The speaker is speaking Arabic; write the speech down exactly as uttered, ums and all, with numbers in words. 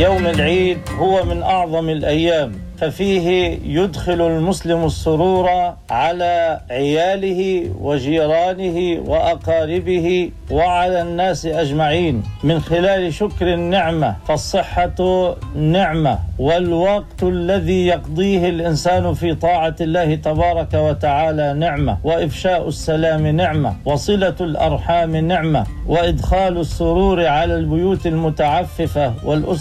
يوم العيد هو من أعظم الأيام، ففيه يدخل المسلم السرور على عياله وجيرانه وأقاربه وعلى الناس أجمعين من خلال شكر النعمة، فالصحة نعمة، والوقت الذي يقضيه الإنسان في طاعة الله تبارك وتعالى نعمة، وإفشاء السلام نعمة، وصلة الأرحام نعمة، وإدخال السرور على البيوت المتعففة والأسرة